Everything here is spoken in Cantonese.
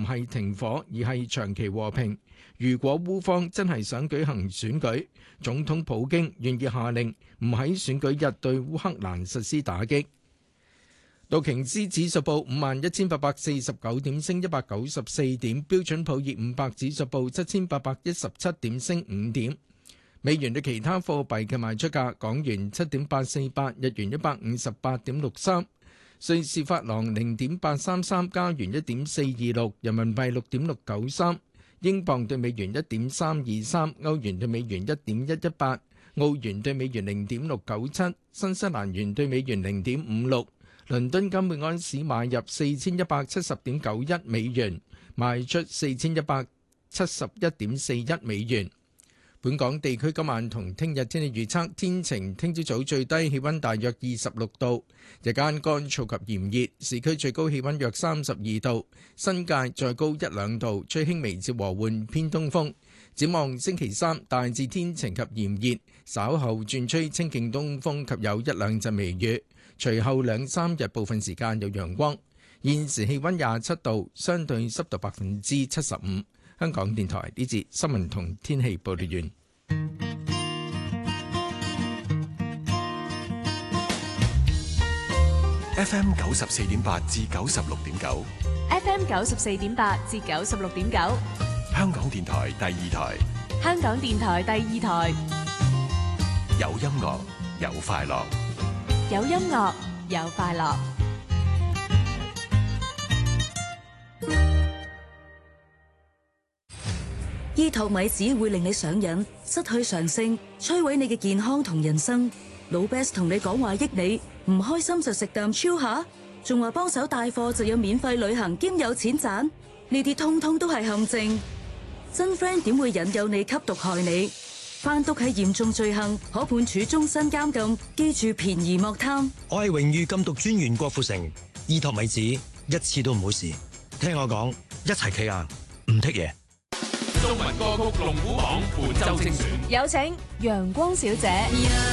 唔係停火，而係長期和平。如果烏方真係想舉行選舉，總統普京願意下令唔喺選舉日對烏克蘭實施打擊。道瓊斯指數報51,849點，升194點；標準普爾500指數報7,817點，升5點。美元對其他貨幣嘅賣出價：港元7.848，日元158.63，瑞士法郎0.833，加元1.426，人民幣6.693，英鎊對美元1.323，歐元對美元1.118，澳元對美元0.697，新西蘭元對美元0.56。倫敦金每安士買入4170.91美元，賣出4171.41美元。本港地區今晚同聽日天氣預測：天晴，聽朝早最低氣溫大約26度，日間乾燥及炎熱，市區最高氣溫約32度，新界再高1-2度，吹輕微至和緩偏東風。展望星期三大致天晴及炎熱，稍後轉吹清勁東風及有1-2陣微雨。隨後2-3日部分時間有陽光。現時氣溫27度，相對濕度75%。香港電台呢節新聞同天氣報道完。 FM 94.8至96.9 ，FM 94.8至96.9， 香港電台第二台， 香港電台第二台， 有音樂有快樂， 有音樂有快樂。 醫托米子會令你上癮，失去常性，摧毀你嘅健康同人生。老 Best 同你講話益你，唔開心就食啖超下，仲話幫手帶貨就有免費旅行兼有錢賺，呢啲通通都係陷阱。真 friend 點會引誘你吸毒害你？販毒係嚴重罪行，可判處終身監禁。記住便宜莫貪。 我係榮譽禁毒專員郭富城，醫托米子一次都唔好試。聽我講，一齊企硬，唔剔嘢。 中文歌曲龍虎榜本周精選， 有請陽光小姐。